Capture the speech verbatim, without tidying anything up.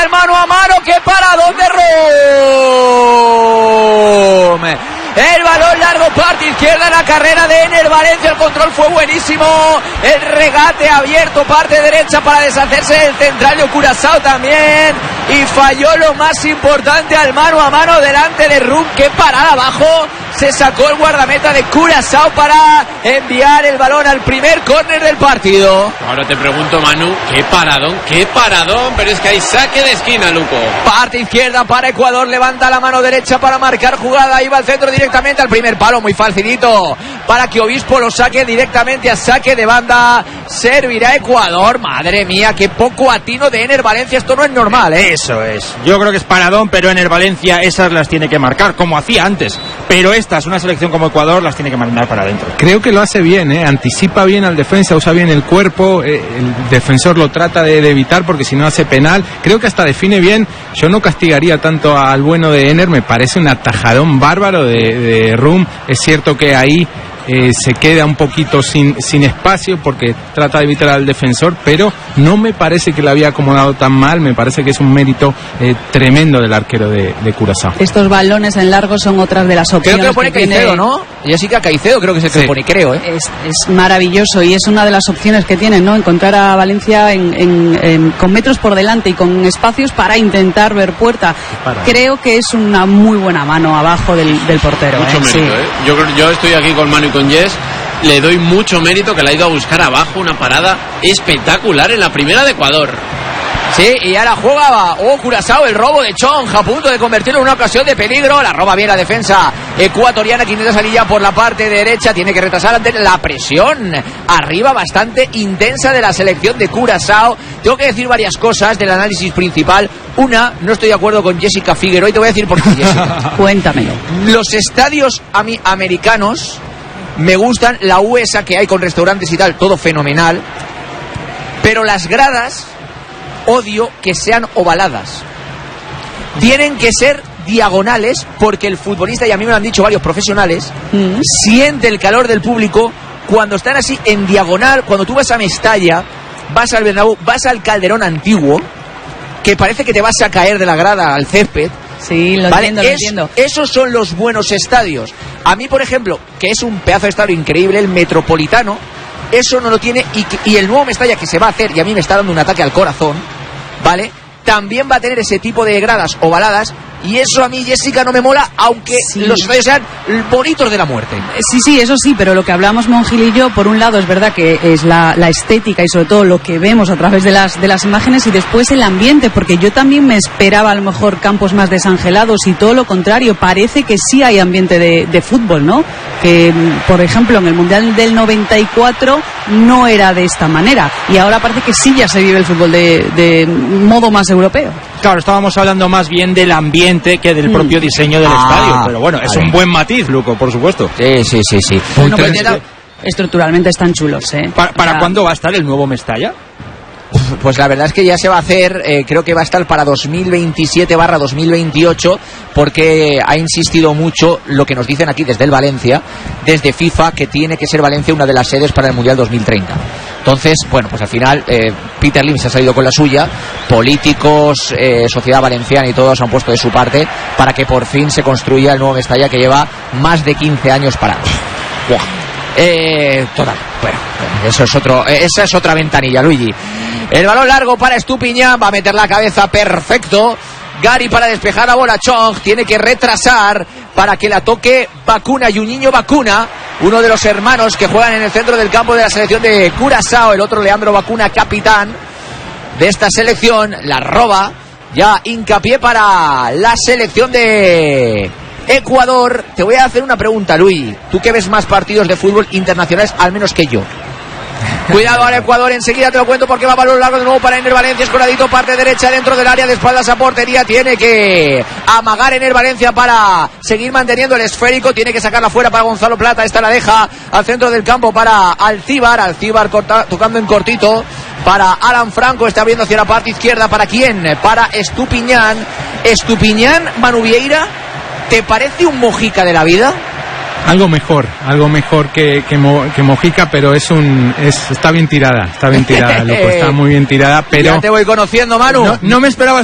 el mano a mano. ¡Qué paradón de Rum! El balón largo, parte izquierda, la carrera de Ener Valencia, el control fue buenísimo, el regate abierto, parte derecha para deshacerse del central de Curaçao también, y falló lo más importante al mano a mano delante de Rum. ¡Qué parada abajo! Se sacó el guardameta de Curaçao para enviar el balón al primer córner del partido. Ahora te pregunto, Manu, qué paradón, qué paradón, pero es que hay saque de esquina, Luco. Parte izquierda para Ecuador, levanta la mano derecha para marcar jugada, iba al centro directamente al primer palo, muy facilito para que Obispo lo saque directamente a saque de banda. Servirá Ecuador. Madre mía, qué poco atino de Ener Valencia, esto no es normal, ¿eh? Eso es, yo creo que es paradón, pero Ener Valencia esas las tiene que marcar, como hacía antes, pero esta es una selección como Ecuador, las tiene que mandar para adentro. Creo que lo hace bien, ¿eh? Anticipa bien al defensa, usa bien el cuerpo, eh, el defensor lo trata de, de evitar porque si no hace penal, creo que hasta define bien. Yo no castigaría tanto al bueno de Ener, me parece un atajadón bárbaro de, de Rum. Es cierto que ahí Eh, se queda un poquito sin, sin espacio porque trata de evitar al defensor, pero no me parece que le había acomodado tan mal. Me parece que es un mérito eh, tremendo del arquero de, de Curaçao. Estos balones en largo son otras de las opciones. Creo que lo pone que Caicedo, tiene... ¿no? Jessica Caicedo creo que es el que sí. Lo pone, creo, ¿eh? Es, es maravilloso y es una de las opciones que tienen, ¿no? Encontrar a Valencia en, en, en, con metros por delante y con espacios para intentar ver puerta. Para. Creo que es una muy buena mano abajo del, del portero. Mucho ¿eh? mérito, Sí. ¿eh? Yo, yo estoy aquí con Manu y con Jess. Le doy mucho mérito que la ha ido a buscar abajo, una parada espectacular en la primera de Ecuador. Sí, y ahora juega oh, Curaçao, el robo de Chong, a punto de convertirlo en una ocasión de peligro. La roba bien la defensa ecuatoriana, que intenta salir ya por la parte derecha, tiene que retrasar ante la presión arriba bastante intensa de la selección de Curaçao. Tengo que decir varias cosas del análisis principal. Una, no estoy de acuerdo con Jessica Figueroa y te voy a decir por qué, Jessica. Cuéntamelo. Los estadios ami- americanos me gustan, la U E S A que hay con restaurantes y tal, todo fenomenal, pero las gradas odio que sean ovaladas. Tienen que ser diagonales porque el futbolista, y a mí me lo han dicho varios profesionales, mm. siente el calor del público cuando están así en diagonal. Cuando tú vas a Mestalla, vas al Bernabéu, vas al Calderón antiguo, que parece que te vas a caer de la grada al césped. Sí, lo ¿vale? entiendo, es, lo entiendo. Esos son los buenos estadios. A mí, por ejemplo, que es un pedazo de estadio increíble, el Metropolitano, eso no lo tiene, y, y el nuevo Mestalla que se va a hacer, y a mí me está dando un ataque al corazón, ¿vale? También va a tener ese tipo de gradas ovaladas, y eso a mí, Jessica, no me mola, aunque sí. los estadios sean bonitos de la muerte. Sí, sí, eso sí, pero lo que hablamos Monjil y yo, por un lado es verdad que es la, la estética y sobre todo lo que vemos a través de las, de las imágenes, y después el ambiente, porque yo también me esperaba a lo mejor campos más desangelados y todo lo contrario, parece que sí hay ambiente de, de fútbol, ¿no? Que, por ejemplo, en el Mundial del noventa y cuatro no era de esta manera, y ahora parece que sí ya se vive el fútbol de, de modo más europeo. Claro, estábamos hablando más bien del ambiente que del propio diseño del ah, estadio, pero bueno, es un buen matiz, Luco, por supuesto. Sí, sí, sí, sí. Bueno, pues era, estructuralmente están chulos, ¿eh? ¿Para, para o sea, cuándo va a estar el nuevo Mestalla? Pues la verdad es que ya se va a hacer, eh, creo que va a estar para dos mil veintisiete barra dos mil veintiocho, porque ha insistido mucho lo que nos dicen aquí desde el Valencia, desde FIFA, que tiene que ser Valencia una de las sedes para el Mundial dos mil treinta. Entonces, bueno, pues al final eh, Peter Lim se ha salido con la suya, políticos, eh, sociedad valenciana y todos han puesto de su parte para que por fin se construya el nuevo Mestalla, que lleva más de quince años parado. ¡Buah! Eh, total, bueno, eso es otro, esa es otra ventanilla, Luigi. El balón largo para Estupiñán, va a meter la cabeza, perfecto. Gary para despejar la bola, Chong tiene que retrasar para que la toque Bacuna, Juninho Bacuna, uno de los hermanos que juegan en el centro del campo de la selección de Curaçao, el otro Leandro Bacuna, capitán de esta selección, la roba, ya hincapié para la selección de Ecuador. Te voy a hacer una pregunta, Luis, tú que ves más partidos de fútbol internacionales al menos que yo. Cuidado al Ecuador, enseguida te lo cuento porque va balón largo de nuevo para Ener Valencia, escoradito, parte derecha dentro del área, de espaldas a portería, tiene que amagar Ener Valencia para seguir manteniendo el esférico, tiene que sacarla fuera para Gonzalo Plata, esta la deja al centro del campo para Alcíbar, Alcíbar corta, tocando en cortito para Alan Franco, está abriendo hacia la parte izquierda, ¿para quién? Para Estupiñán, Estupiñán, Manu Vieira, ¿te parece un Mojica de la vida? Algo mejor, algo mejor que, que, Mo, que Mojica, pero es un es, está bien tirada, está bien tirada, Luco, está muy bien tirada, pero... Ya te voy conociendo, Manu. No, no me esperaba